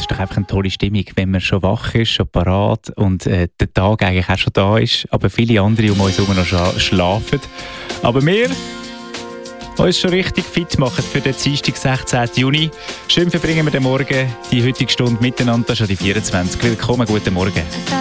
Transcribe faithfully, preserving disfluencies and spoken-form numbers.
ist doch einfach eine tolle Stimmung, wenn man schon wach ist, schon parat und äh, der Tag eigentlich auch schon da ist, aber viele andere um uns herum noch scha- schlafen. Aber wir uns schon richtig fit machen für den Dienstag, sechzehnten Juni. Schön verbringen wir den Morgen, die heutige Stunde miteinander, schon die vierundzwanzig. Willkommen, guten Morgen.